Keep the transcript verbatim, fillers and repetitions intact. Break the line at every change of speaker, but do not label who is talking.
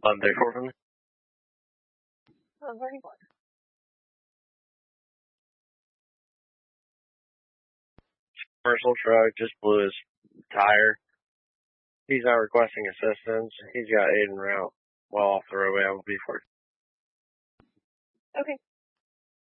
eleven thirty-four from me.
eleven thirty-four.
Commercial truck just blew his tire. He's not requesting assistance. He's got aid en route well off the roadway. I will be for it.
Okay.